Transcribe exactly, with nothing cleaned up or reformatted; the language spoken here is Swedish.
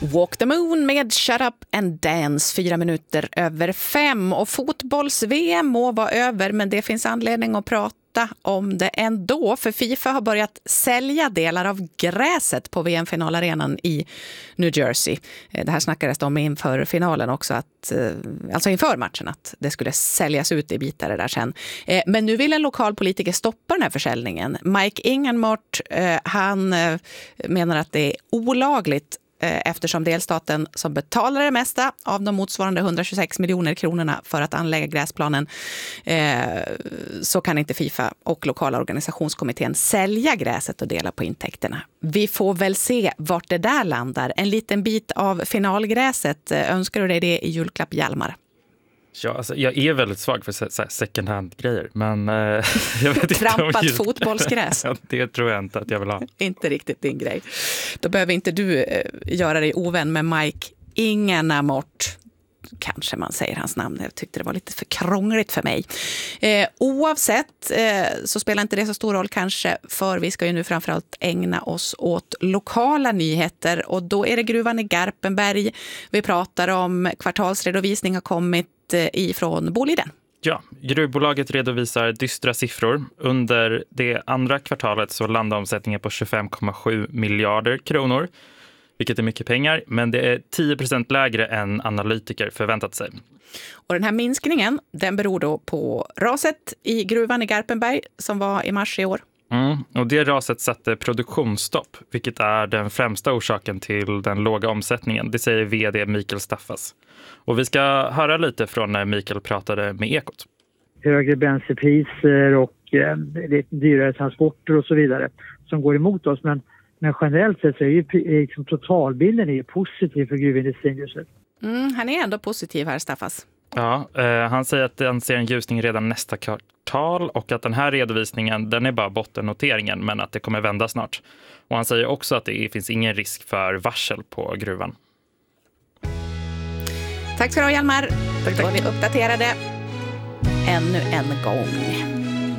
Walk the Moon med Shut Up and Dance, fyra minuter över fem. Och fotbolls-V M må vara över, men det finns anledning att prata om det ändå. För FIFA har börjat sälja delar av gräset på V M-finalarenan i New Jersey. Det här snackades om inför finalen också, att, alltså inför matchen, att det skulle säljas ut i bitar där sen. Men nu vill en lokal politiker stoppa den här försäljningen. Mike Ingenmort, han menar att det är olagligt eftersom delstaten som betalar det mesta av de motsvarande hundratjugosex miljoner kronorna för att anlägga gräsplanen, eh, så kan inte FIFA och lokala organisationskommittén sälja gräset och dela på intäkterna. Vi får väl se vart det där landar. En liten bit av finalgräset. Önskar du dig det i julklapp, Hjalmar? Ja, alltså, jag är väldigt svag för så, så second hand-grejer, men eh, jag vet inte. Trampat om fotbollsgräs. Det tror jag inte att jag vill ha. Inte riktigt din grej. Då behöver inte du eh, göra dig ovän med Mike Ingenmort. Kanske man säger hans namn. Jag tyckte det var lite för krångligt för mig. Eh, oavsett eh, så spelar inte det så stor roll kanske, för vi ska ju nu framförallt ägna oss åt lokala nyheter, och då är det gruvan i Garpenberg. Vi pratar om kvartalsredovisning har kommit ifrån Boliden. Ja, gruvbolaget redovisar dystra siffror. Under det andra kvartalet så landar omsättningen på tjugofem komma sju miljarder kronor, vilket är mycket pengar, men det är tio procent lägre än analytiker förväntat sig. Och den här minskningen, den beror då på raset i gruvan i Garpenberg som var i mars i år. Mm, och det raset satte produktionsstopp, vilket är den främsta orsaken till den låga omsättningen. Det säger vd Mikael Staffas. Och vi ska höra lite från när Mikael pratade med Ekot. Högre bränslepriser och eh, lite dyrare transporter och så vidare som går emot oss. Men, men generellt sett så är ju liksom, totalbilden är ju positiv för gruvindustrin just nu. Mm, han är ändå positiv här, Staffas. Ja, eh, han säger att han ser en ljusning redan nästa kvartal och att den här redovisningen, den är bara bottennoteringen, men att det kommer vända snart. Och han säger också att det finns ingen risk för varsel på gruvan. Tack ska du ha, Hjalmar. Då var vi uppdaterade ännu en gång.